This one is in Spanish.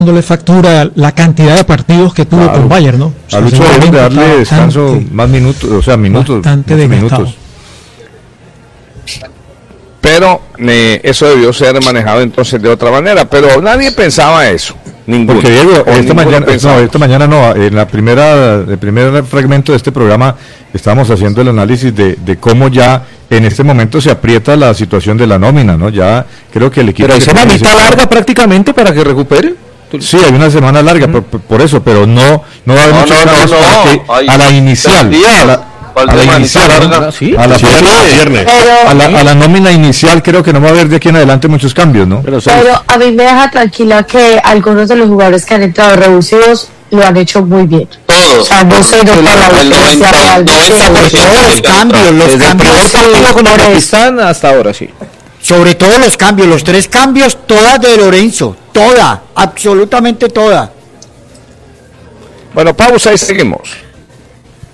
dándole factura la cantidad de partidos que tuvo con Bayern, ¿no? A Lucho deben de darle descanso más minutos, o sea, minutos. Pero eso debió ser manejado entonces de otra manera, pero nadie pensaba eso. Ninguno. Porque Diego, esta mañana no, en el primer fragmento de este programa estábamos haciendo el análisis de cómo ya en este momento se aprieta la situación de la nómina, ¿no? Ya creo que el equipo... Pero hay semanita larga prácticamente para que recupere. Sí, hay una semana larga, por eso, pero no va a haber muchos cambios a la inicial. A la nómina inicial creo que no va a haber de aquí en adelante muchos cambios, ¿no? Pero a mí me deja tranquila que algunos de los jugadores que han entrado revulsivos lo han hecho muy bien. Todos. O sea, no se nota la diferencia real. Los cambios con el Pakistán hasta ahora, sí. Sobre todo los cambios, los 3 cambios, todas de Lorenzo, absolutamente toda. Bueno, pausa y seguimos.